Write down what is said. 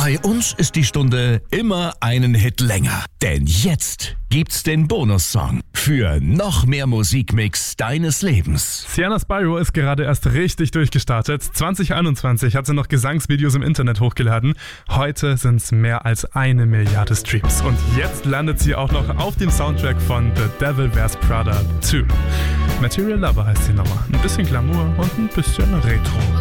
Bei uns ist die Stunde immer einen Hit länger. Denn jetzt gibt's den Bonussong für noch mehr Musikmix deines Lebens. Sienna Spyro ist gerade erst richtig durchgestartet. 2021 hat sie noch Gesangsvideos im Internet hochgeladen. Heute sind's mehr als 1 Milliarde Streams. Und jetzt landet sie auch noch auf dem Soundtrack von The Devil Wears Prada 2. Material Lover heißt die Nummer. Ein bisschen Glamour und ein bisschen Retro.